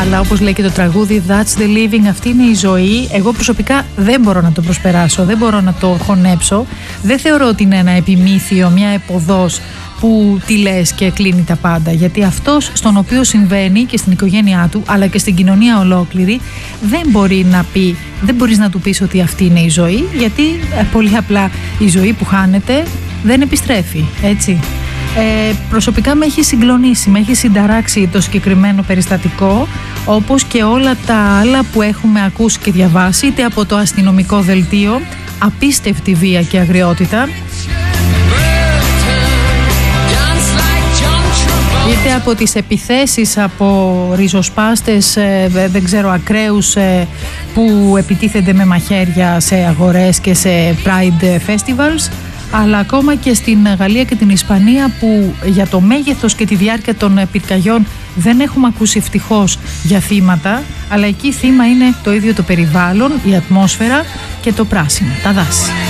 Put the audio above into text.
Αλλά όπως λέει και το τραγούδι, that's the living, αυτή είναι η ζωή. Εγώ προσωπικά δεν μπορώ να το προσπεράσω, δεν μπορώ να το χωνέψω. Δεν θεωρώ ότι είναι ένα επιμήθειο, μια επωδός που τη λες και κλείνει τα πάντα. Γιατί αυτός στον οποίο συμβαίνει και στην οικογένειά του, αλλά και στην κοινωνία ολόκληρη, δεν μπορείς να του πεις ότι αυτή είναι η ζωή, γιατί πολύ απλά η ζωή που χάνεται δεν επιστρέφει, έτσι. Προσωπικά με έχει συγκλονίσει, με έχει συνταράξει το συγκεκριμένο περιστατικό, όπως και όλα τα άλλα που έχουμε ακούσει και διαβάσει, είτε από το αστυνομικό δελτίο, απίστευτη βία και αγριότητα, είτε από τις επιθέσεις από ριζοσπάστες, δεν ξέρω, ακραίους που επιτίθενται με μαχαίρια σε αγορές και σε Pride Festivals, αλλά ακόμα και στην Γαλλία και την Ισπανία, που για το μέγεθος και τη διάρκεια των πυρκαγιών δεν έχουμε ακούσει ευτυχώς για θύματα, αλλά εκεί θύμα είναι το ίδιο το περιβάλλον, η ατμόσφαιρα και το πράσινο, τα δάση.